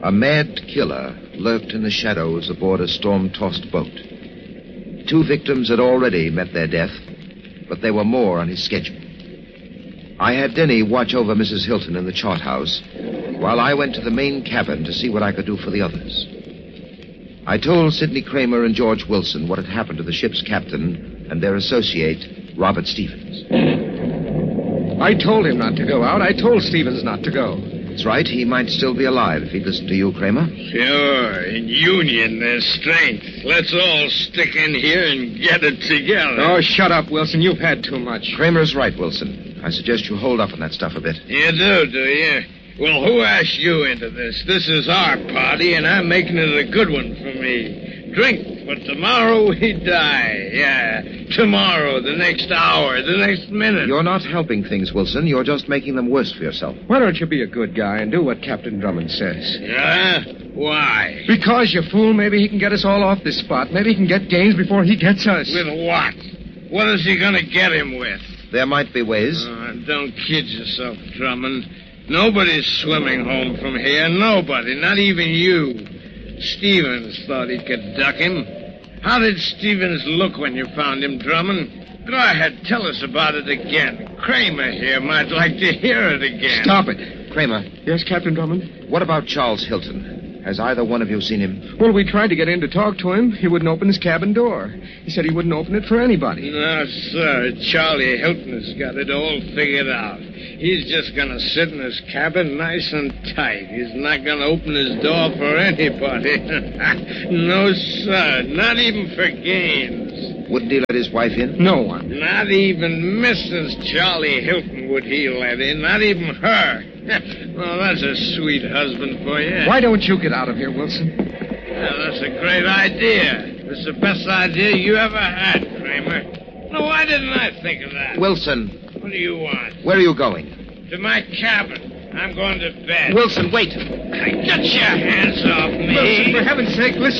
A mad killer lurked in the shadows aboard a storm-tossed boat. 2 victims had already met their death, but there were more on his schedule. I had Denny watch over Mrs. Hilton in the chart house, while I went to the main cabin to see what I could do for the others. I told Sidney Kramer and George Wilson what had happened to the ship's captain and their associate, Robert Stevens. I told him not to go out. I told Stevens not to go. That's right. He might still be alive if he'd listened to you, Kramer. Sure. In union, there's strength. Let's all stick in here and get it together. Oh, shut up, Wilson. You've had too much. Kramer's right, Wilson. I suggest you hold up on that stuff a bit. You do you? Well, who asked you into this? This is our party, and I'm making it a good one for me. Drink, but tomorrow we die. Yeah, tomorrow, the next hour, the next minute. You're not helping things, Wilson. You're just making them worse for yourself. Why don't you be a good guy and do what Captain Drummond says? Yeah? Why? Because, you fool, maybe he can get us all off this spot. Maybe he can get Gaines before he gets us. With what? What is he going to get him with? There might be ways. Don't kid yourself, Drummond. Nobody's swimming home from here. Nobody. Not even you. Stevens thought he could duck him. How did Stevens look when you found him, Drummond? Go ahead, tell us about it again. Kramer here might like to hear it again. Stop it. Kramer. Yes, Captain Drummond? What about Charles Hilton? Has either one of you seen him? Well, we tried to get in to talk to him. He wouldn't open his cabin door. He said he wouldn't open it for anybody. No, sir. Charlie Hilton's got it all figured out. He's just going to sit in his cabin nice and tight. He's not going to open his door for anybody. No, sir. Not even for Gaines. Wouldn't he let his wife in? No one. Not even Mrs. Charlie Hilton would he let in. Not even her. Well, that's a sweet husband for you. Why don't you get out of here, Wilson? Well, that's a great idea. It's the best idea you ever had, Kramer. No, why didn't I think of that? Wilson. What do you want? Where are you going? To my cabin. I'm going to bed. Wilson, wait. Get your hands off me. Wilson, for heaven's sake, listen.